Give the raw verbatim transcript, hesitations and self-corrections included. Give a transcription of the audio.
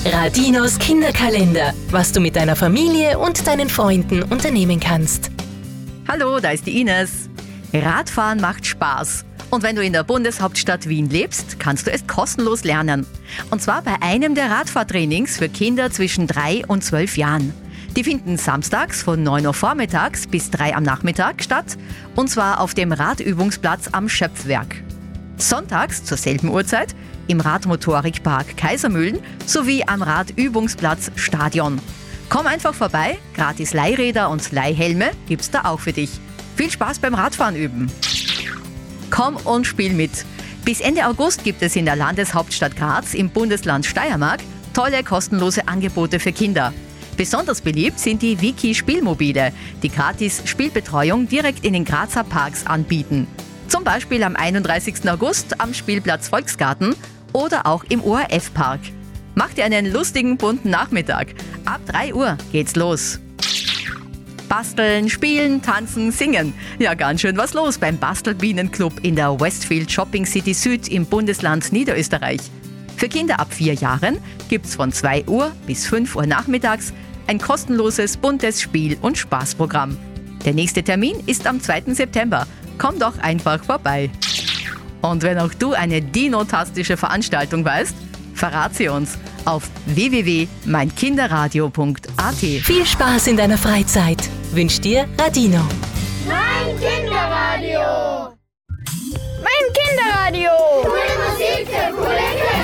Radinos Kinderkalender, was du mit deiner Familie und deinen Freunden unternehmen kannst. Hallo, da ist die Ines. Radfahren macht Spaß. Und wenn du in der Bundeshauptstadt Wien lebst, kannst du es kostenlos lernen. Und zwar bei einem der Radfahrtrainings für Kinder zwischen drei und zwölf Jahren. Die finden samstags von neun Uhr vormittags bis drei am Nachmittag statt. Und zwar auf dem Radübungsplatz am Schöpfwerk. Sonntags zur selben Uhrzeit im Radmotorikpark Kaisermühlen sowie am Radübungsplatz Stadion. Komm einfach vorbei, gratis Leihräder und Leihhelme gibt's da auch für dich. Viel Spaß beim Radfahren üben. Komm und spiel mit. Bis Ende August gibt es in der Landeshauptstadt Graz im Bundesland Steiermark tolle kostenlose Angebote für Kinder. Besonders beliebt sind die Wiki-Spielmobile, die gratis Spielbetreuung direkt in den Grazer Parks anbieten. Zum Beispiel am einunddreißigsten August am Spielplatz Volksgarten oder auch im O R F-Park. Mach dir einen lustigen, bunten Nachmittag. Ab drei Uhr geht's los. Basteln, spielen, tanzen, singen. Ja, ganz schön was los beim Bastelbienenclub in der Westfield Shopping City Süd im Bundesland Niederösterreich. Für Kinder ab vier Jahren gibt's von zwei Uhr bis fünf Uhr nachmittags ein kostenloses, buntes Spiel- und Spaßprogramm. Der nächste Termin ist am zweiten September. Komm doch einfach vorbei. Und wenn auch du eine dinotastische Veranstaltung weißt, verrat sie uns auf w w w punkt mein kinderradio punkt a t. Viel Spaß in deiner Freizeit wünscht dir Radino. Mein Kinderradio! Mein Kinderradio! Coole Musik für coole Kinder!